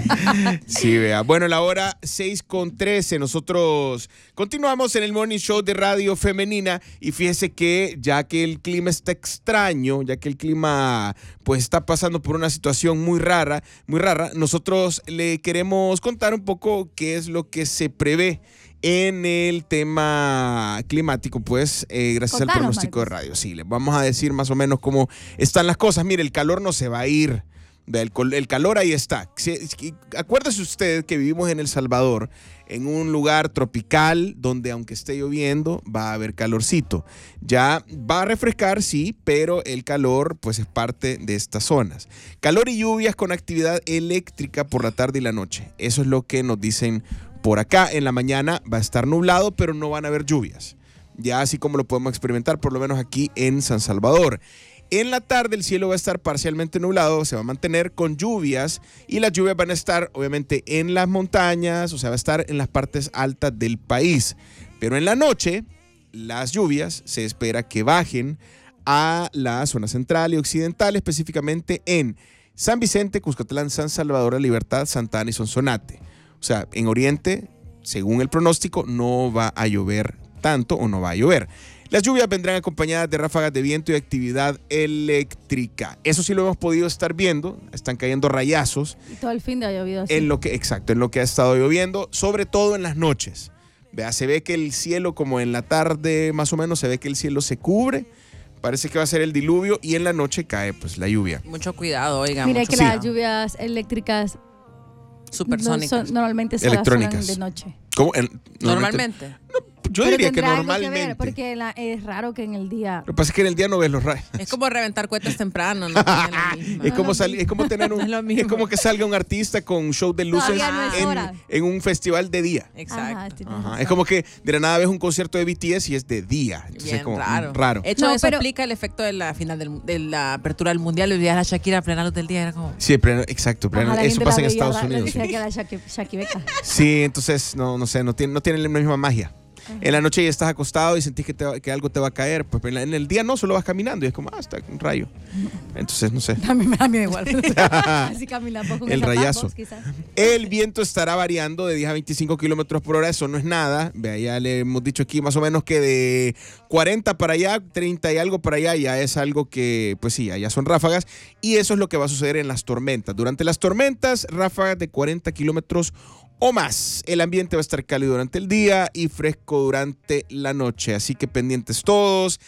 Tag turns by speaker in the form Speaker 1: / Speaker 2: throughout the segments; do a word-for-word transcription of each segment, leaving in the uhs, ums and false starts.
Speaker 1: Sí, vea. Bueno, la hora seis con trece. Nosotros continuamos en el Morning Show de Radio Femenina. Y fíjese que ya que el clima está extraño, ya que el clima pues está pasando por una situación muy rara, muy rara, nosotros le queremos contar un poco qué es lo que se prevé en el tema climático, pues, eh, gracias Contanos, al pronóstico Marcos. de radio. Sí, les vamos a decir más o menos cómo están las cosas. Mire, el calor no se va a ir. El, el calor ahí está. Acuérdese usted que vivimos en El Salvador, en un lugar tropical donde aunque esté lloviendo va a haber calorcito. Ya va a refrescar, sí, pero el calor pues es parte de estas zonas. Calor y lluvias con actividad eléctrica por la tarde y la noche. Eso es lo que nos dicen por acá. En la mañana va a estar nublado, pero no van a haber lluvias. Ya así como lo podemos experimentar, por lo menos aquí en San Salvador. En la tarde el cielo va a estar parcialmente nublado, se va a mantener con lluvias y las lluvias van a estar obviamente en las montañas, o sea, va a estar en las partes altas del país. Pero en la noche las lluvias se espera que bajen a la zona central y occidental, específicamente en San Vicente, Cuscatlán, San Salvador, La Libertad, Santa Ana y Sonsonate. O sea, en Oriente, según el pronóstico, no va a llover tanto o no va a llover. Las lluvias vendrán acompañadas de ráfagas de viento y actividad eléctrica. Eso sí lo hemos podido estar viendo. Están cayendo rayazos.
Speaker 2: Y todo el fin de ha llovido así.
Speaker 1: En lo que, exacto, en lo que ha estado lloviendo, sobre todo en las noches. Vea, se ve que el cielo, como en la tarde más o menos, se ve que el cielo se cubre. Parece que va a ser el diluvio y en la noche cae pues la lluvia.
Speaker 3: Mucho cuidado, oiga.
Speaker 2: Mira
Speaker 3: mucho
Speaker 2: que
Speaker 3: cuidado.
Speaker 2: las lluvias eléctricas
Speaker 3: supersónicas
Speaker 2: no son, normalmente se
Speaker 1: electrónicas
Speaker 2: las de noche.
Speaker 1: ¿Cómo? En,
Speaker 3: normalmente.
Speaker 1: No, yo
Speaker 2: Pero
Speaker 1: diría que
Speaker 2: tendrá algo
Speaker 1: normalmente.
Speaker 2: Que ver, porque la, es raro que en el día.
Speaker 1: Lo que pasa es que en el día no ves los rayos.
Speaker 3: Es como reventar cohetes temprano, ¿no?
Speaker 1: es, como sali- es como tener un. es, es como que salga un artista con un show de luces
Speaker 2: no es
Speaker 1: en, en un festival de día.
Speaker 3: Exacto.
Speaker 2: Ajá,
Speaker 1: Ajá. Es como que de la nada ves un concierto de B T S y es de día. Entonces
Speaker 3: Bien
Speaker 1: es como
Speaker 3: raro.
Speaker 1: raro.
Speaker 3: De hecho,
Speaker 2: No,
Speaker 3: eso
Speaker 2: pero-
Speaker 3: explica el efecto de la final del, de la apertura del mundial. El día de la Shakira a plena luz del día era como.
Speaker 1: Sí, pleno- exacto. pleno-
Speaker 2: Ajá, la
Speaker 1: eso
Speaker 2: gente
Speaker 1: pasa en
Speaker 2: la veía
Speaker 1: Estados
Speaker 2: rara,
Speaker 1: Unidos.
Speaker 2: decía
Speaker 1: Sí.
Speaker 2: que era Shaki, Shaki Beca.
Speaker 1: Sí, entonces no, no sé, no tiene, no tiene la misma magia. En la noche ya estás acostado y sentís que, te va- que algo te va a caer. Pues en, la- en el día no, solo vas caminando y es como, ah, está un rayo. Entonces, no sé.
Speaker 2: A mí me da miedo igual. Así caminamos con
Speaker 1: El
Speaker 2: zapatos,
Speaker 1: rayazo.
Speaker 2: quizás.
Speaker 1: El viento estará variando de diez a veinticinco kilómetros por hora. Eso no es nada. Vea, ya le hemos dicho aquí más o menos que de cuarenta para allá, treinta y algo para allá, ya es algo que, pues sí, allá son ráfagas. Y eso es lo que va a suceder en las tormentas. Durante las tormentas, ráfagas de cuarenta kilómetros o más. El ambiente va a estar cálido durante el día y fresco durante la noche. Así que pendientes todos.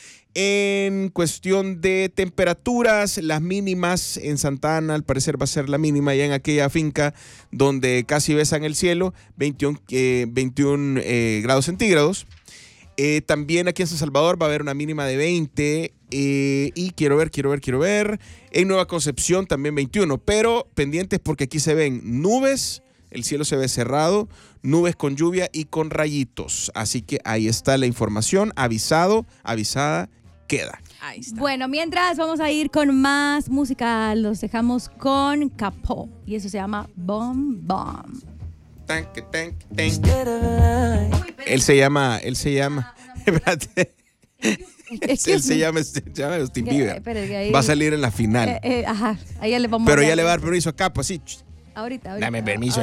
Speaker 1: En cuestión de temperaturas, las mínimas en Santa Ana, al parecer va a ser la mínima ya en aquella finca donde casi besan el cielo, veintiuno, eh, veintiuno eh, grados centígrados. Eh, también aquí en San Salvador va a haber una mínima de veinte eh, y quiero ver, quiero ver, quiero ver. En Nueva Concepción también veintiuno, pero pendientes porque aquí se ven nubes. El cielo se ve cerrado, nubes con lluvia y con rayitos. Así que ahí está la información. Avisado, avisada, queda.
Speaker 3: Ahí está.
Speaker 2: Bueno, mientras vamos a ir con más música, los dejamos con Capó. Y eso se llama Bom Bom.
Speaker 1: Tanque, tanque, tanque. Él se llama, él se llama. Espérate. Él se llama, se llama Justin Bieber. Va a salir en la final.
Speaker 2: Eh, eh, ajá, ahí ya le vamos
Speaker 1: Pero
Speaker 2: a
Speaker 1: ya
Speaker 2: dar-
Speaker 1: le va a dar permiso a Capo, así.
Speaker 2: Ahorita, ahorita.
Speaker 1: Dame permiso.